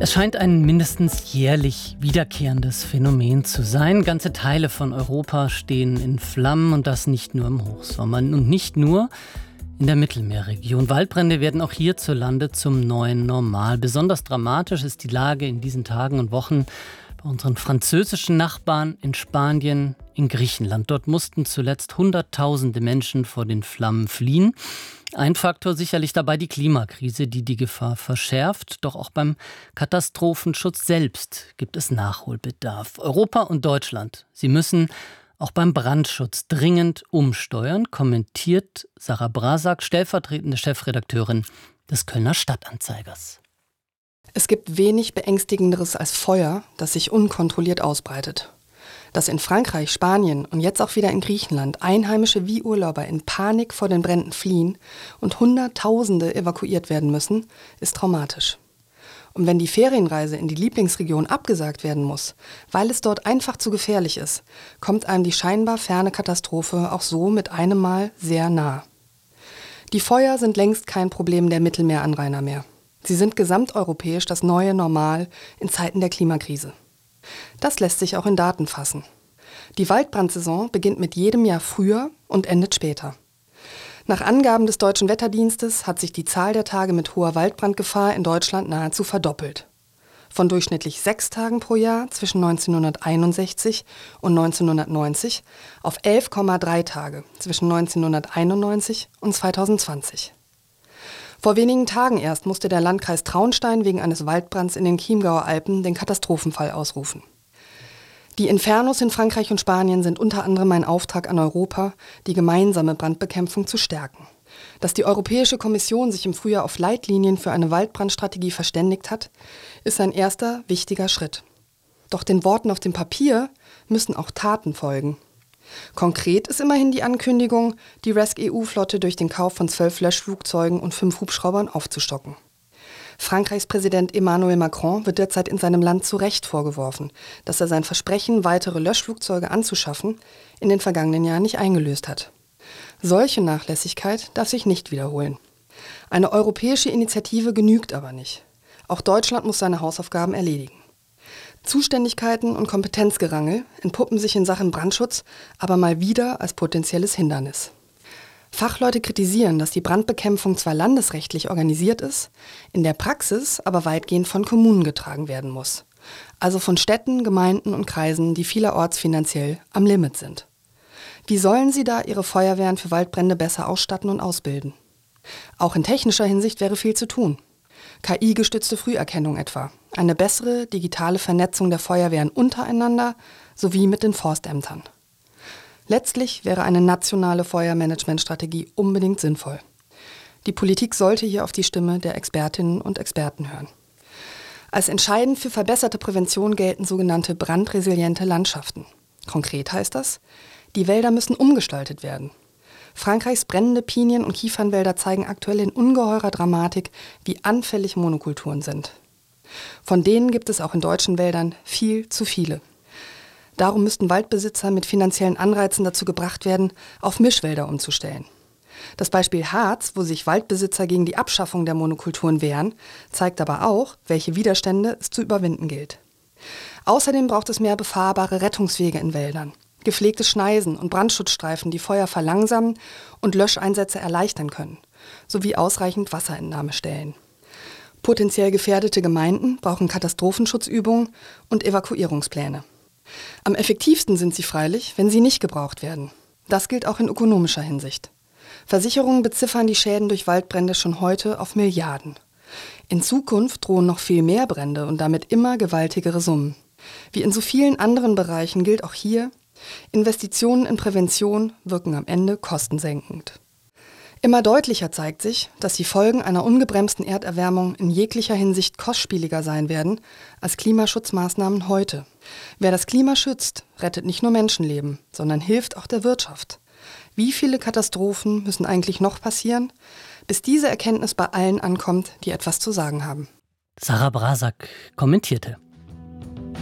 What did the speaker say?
Es scheint ein mindestens jährlich wiederkehrendes Phänomen zu sein. Ganze Teile von Europa stehen in Flammen und das nicht nur im Hochsommer und nicht nur in der Mittelmeerregion. Waldbrände werden auch hierzulande zum neuen Normal. Besonders dramatisch ist die Lage in diesen Tagen und Wochen bei unseren französischen Nachbarn in Spanien, in Griechenland. Dort mussten zuletzt Hunderttausende Menschen vor den Flammen fliehen. Ein Faktor sicherlich dabei die Klimakrise, die die Gefahr verschärft. Doch auch beim Katastrophenschutz selbst gibt es Nachholbedarf. Europa und Deutschland, sie müssen auch beim Brandschutz dringend umsteuern, kommentiert Sarah Brasak, stellvertretende Chefredakteurin des Kölner Stadtanzeigers. Es gibt wenig Beängstigenderes als Feuer, das sich unkontrolliert ausbreitet. Dass in Frankreich, Spanien und jetzt auch wieder in Griechenland Einheimische wie Urlauber in Panik vor den Bränden fliehen und Hunderttausende evakuiert werden müssen, ist traumatisch. Und wenn die Ferienreise in die Lieblingsregion abgesagt werden muss, weil es dort einfach zu gefährlich ist, kommt einem die scheinbar ferne Katastrophe auch so mit einem Mal sehr nah. Die Feuer sind längst kein Problem der Mittelmeeranrainer mehr. Sie sind gesamteuropäisch das neue Normal in Zeiten der Klimakrise. Das lässt sich auch in Daten fassen. Die Waldbrandsaison beginnt mit jedem Jahr früher und endet später. Nach Angaben des Deutschen Wetterdienstes hat sich die Zahl der Tage mit hoher Waldbrandgefahr in Deutschland nahezu verdoppelt. Von durchschnittlich 6 Tagen pro Jahr zwischen 1961 und 1990 auf 11,3 Tage zwischen 1991 und 2020. Vor wenigen Tagen erst musste der Landkreis Traunstein wegen eines Waldbrands in den Chiemgauer Alpen den Katastrophenfall ausrufen. Die Infernos in Frankreich und Spanien sind unter anderem ein Auftrag an Europa, die gemeinsame Brandbekämpfung zu stärken. Dass die Europäische Kommission sich im Frühjahr auf Leitlinien für eine Waldbrandstrategie verständigt hat, ist ein erster wichtiger Schritt. Doch den Worten auf dem Papier müssen auch Taten folgen. Konkret ist immerhin die Ankündigung, die RescEU-Flotte durch den Kauf von 12 Löschflugzeugen und 5 Hubschraubern aufzustocken. Frankreichs Präsident Emmanuel Macron wird derzeit in seinem Land zu Recht vorgeworfen, dass er sein Versprechen, weitere Löschflugzeuge anzuschaffen, in den vergangenen Jahren nicht eingelöst hat. Solche Nachlässigkeit darf sich nicht wiederholen. Eine europäische Initiative genügt aber nicht. Auch Deutschland muss seine Hausaufgaben erledigen. Zuständigkeiten und Kompetenzgerangel entpuppen sich in Sachen Brandschutz aber mal wieder als potenzielles Hindernis. Fachleute kritisieren, dass die Brandbekämpfung zwar landesrechtlich organisiert ist, in der Praxis aber weitgehend von Kommunen getragen werden muss. Also von Städten, Gemeinden und Kreisen, die vielerorts finanziell am Limit sind. Wie sollen sie da ihre Feuerwehren für Waldbrände besser ausstatten und ausbilden? Auch in technischer Hinsicht wäre viel zu tun. KI-gestützte Früherkennung etwa, eine bessere digitale Vernetzung der Feuerwehren untereinander sowie mit den Forstämtern. Letztlich wäre eine nationale Feuermanagementstrategie unbedingt sinnvoll. Die Politik sollte hier auf die Stimme der Expertinnen und Experten hören. Als entscheidend für verbesserte Prävention gelten sogenannte brandresiliente Landschaften. Konkret heißt das, die Wälder müssen umgestaltet werden. Frankreichs brennende Pinien- und Kiefernwälder zeigen aktuell in ungeheurer Dramatik, wie anfällig Monokulturen sind. Von denen gibt es auch in deutschen Wäldern viel zu viele. Darum müssten Waldbesitzer mit finanziellen Anreizen dazu gebracht werden, auf Mischwälder umzustellen. Das Beispiel Harz, wo sich Waldbesitzer gegen die Abschaffung der Monokulturen wehren, zeigt aber auch, welche Widerstände es zu überwinden gilt. Außerdem braucht es mehr befahrbare Rettungswege in Wäldern, gepflegtes Schneisen und Brandschutzstreifen, die Feuer verlangsamen und Löscheinsätze erleichtern können, sowie ausreichend Wasserentnahmestellen. Potenziell gefährdete Gemeinden brauchen Katastrophenschutzübungen und Evakuierungspläne. Am effektivsten sind sie freilich, wenn sie nicht gebraucht werden. Das gilt auch in ökonomischer Hinsicht. Versicherungen beziffern die Schäden durch Waldbrände schon heute auf Milliarden. In Zukunft drohen noch viel mehr Brände und damit immer gewaltigere Summen. Wie in so vielen anderen Bereichen gilt auch hier, Investitionen in Prävention wirken am Ende kostensenkend. Immer deutlicher zeigt sich, dass die Folgen einer ungebremsten Erderwärmung in jeglicher Hinsicht kostspieliger sein werden als Klimaschutzmaßnahmen heute. Wer das Klima schützt, rettet nicht nur Menschenleben, sondern hilft auch der Wirtschaft. Wie viele Katastrophen müssen eigentlich noch passieren, bis diese Erkenntnis bei allen ankommt, die etwas zu sagen haben? Sarah Brasak kommentierte.